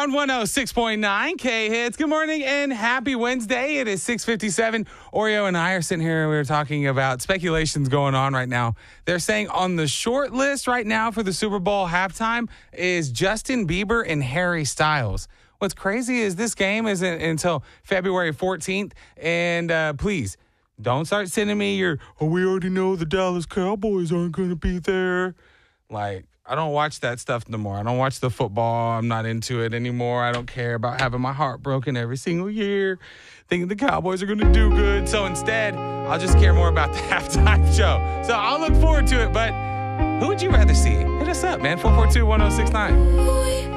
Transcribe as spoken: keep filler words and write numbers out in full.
on one oh six point nine K-Hits. Good morning and happy Wednesday. It is six fifty-seven. Oreo and I are sitting here and we were talking about speculations going on right now. They're saying on the short list right now for the Super Bowl halftime is Justin Bieber and Harry Styles. What's crazy is this game isn't until February fourteenth. And uh, please, don't start sending me your, oh, we already know the Dallas Cowboys aren't going to be there. Like, I don't watch that stuff no more. I don't watch the football. I'm not into it anymore. I don't care about having my heart broken every single year, thinking the Cowboys are going to do good. So instead, I'll just care more about the halftime show. So I'll look forward to it. But who would you rather see? Hit us up, man. four four two, one oh six nine.